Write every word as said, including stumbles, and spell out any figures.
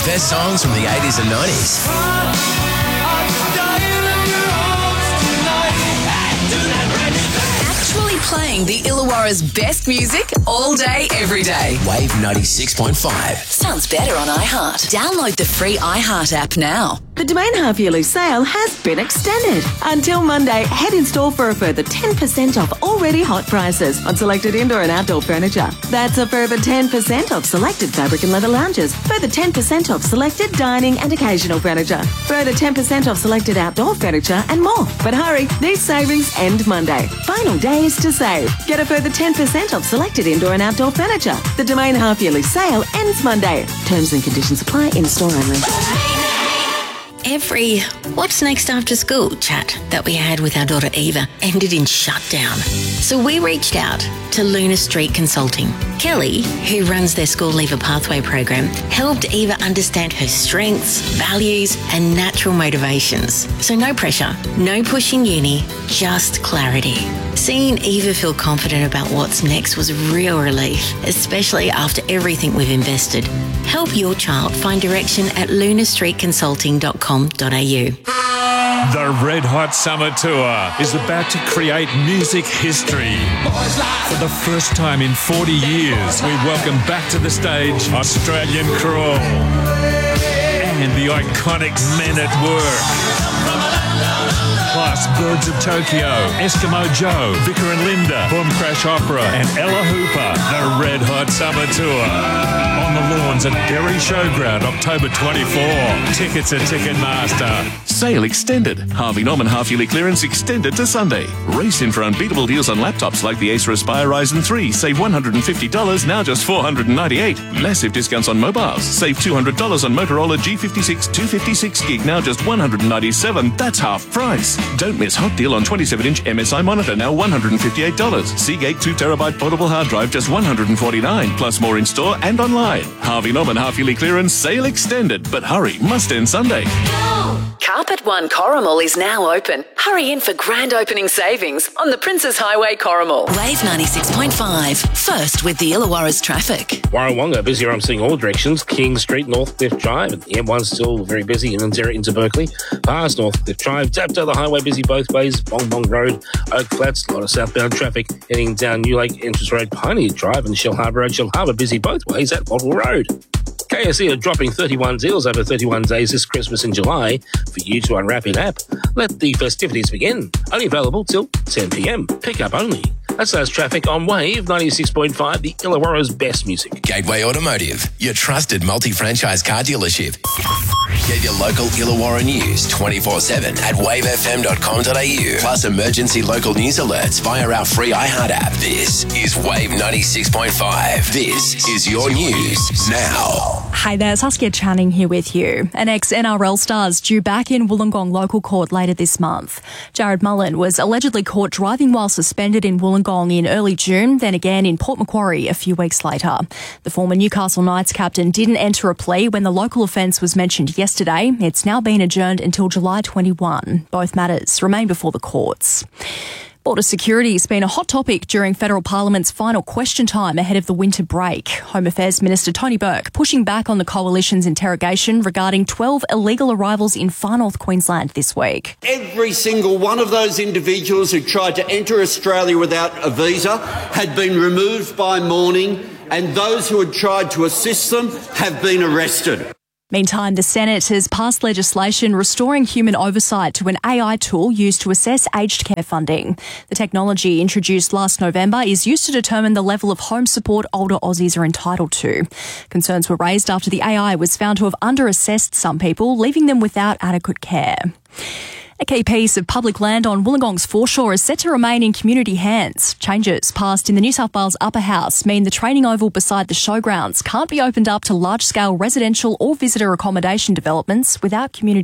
best songs from the eighties and nineties. Actually playing the Illawarra's best music all day, every day. Wave ninety-six point five. Sounds better on iHeart. Download the free iHeart app now. The Domain half-yearly sale has been extended. Until Monday, head in store for a further ten percent off already hot prices on selected indoor and outdoor furniture. That's a further ten percent off selected fabric and leather lounges. Further ten percent off selected dining and occasional furniture. Further ten percent off selected outdoor furniture and more. But hurry, these savings end Monday. Final days to save. Get a further ten percent off selected indoor and outdoor furniture. The Domain half-yearly sale ends Monday. Terms and conditions apply, in store only. Every what's next after school chat that we had with our daughter Eva ended in shutdown. So we reached out to Luna Street Consulting. Kelly, who runs their school leaver pathway program, helped Eva understand her strengths, values and natural motivations. So no pressure, no pushing uni, just clarity. Seeing Eva feel confident about what's next was a real relief, especially after everything we've invested. Help your child find direction at luna street consulting dot com dot a u. The Red Hot Summer Tour is about to create music history. For the first time in forty years, we welcome back to the stage Australian Crawl and the iconic Men at Work. Plus Birds of Tokyo, Eskimo Joe, Vicar and Linda, Boom Crash Opera and Ella Hooper. The Red Hot Summer Tour. On the lawns at Derry Showground, October twenty-fourth. Tickets at Ticketmaster. Sale extended. Harvey Norman half-yearly clearance extended to Sunday. Race in for unbeatable deals on laptops like the Acer Aspire Ryzen three. Save one hundred fifty dollars, now just four hundred ninety-eight dollars. Massive discounts on mobiles. Save two hundred dollars on Motorola G fifty-six two fifty-six gig, now just one hundred ninety-seven dollars. That's half price. Don't miss hot deal on twenty-seven inch M S I monitor, now one hundred fifty-eight dollars. Seagate two terabyte portable hard drive, just one hundred forty-nine dollars. Plus more in store and online. Harvey Norman half-yearly clearance, sale extended. But hurry, must end Sunday. Carpet One Corrimal is now open. Hurry in for grand opening savings on the Princes Highway Corrimal. Wave ninety-six point five. First with the Illawarra's traffic. Warrawonga, busier I'm seeing all directions. King Street, North Cliff Drive. And the M one's still very busy in Nzera into Berkeley. Past North Cliff Drive. Dapto, the highway busy both ways. Bong Bong Road, Oak Flats, a lot of southbound traffic. Heading down New Lake Entrance Road, Pioneer Drive and Shell Harbour Road. Shell Harbour busy both ways at Bottle Road. K S E are dropping thirty-one deals over thirty-one days this Christmas in July for you to unwrap in app. Let the festivities begin. Only available till ten p.m. Pick up only. That's those traffic on Wave ninety-six point five, the Illawarra's best music. Gateway Automotive, your trusted multi-franchise car dealership. Get your local Illawarra news twenty-four seven at wave f m dot com dot a u. Plus emergency local news alerts via our free iHeart app. This is Wave ninety-six point five. This is your news now. Hi there, Saskia Channing here with you. An ex-N R L star's due back in Wollongong local court later this month. Jared Mullen was allegedly caught driving while suspended in Wollongong in early June, then again in Port Macquarie a few weeks later. The former Newcastle Knights captain didn't enter a plea when the local offence was mentioned yesterday. It's now been adjourned until July twenty-first. Both matters remain before the courts. Border security has been a hot topic during Federal Parliament's final question time ahead of the winter break. Home Affairs Minister Tony Burke pushing back on the Coalition's interrogation regarding twelve illegal arrivals in Far North Queensland this week. Every single one of those individuals who tried to enter Australia without a visa had been removed by morning, and those who had tried to assist them have been arrested. Meantime, the Senate has passed legislation restoring human oversight to an A I tool used to assess aged care funding. The technology, introduced last November, is used to determine the level of home support older Aussies are entitled to. Concerns were raised after the A I was found to have under-assessed some people, leaving them without adequate care. A key piece of public land on Wollongong's foreshore is set to remain in community hands. Changes passed in the New South Wales Upper House mean the training oval beside the showgrounds can't be opened up to large-scale residential or visitor accommodation developments without community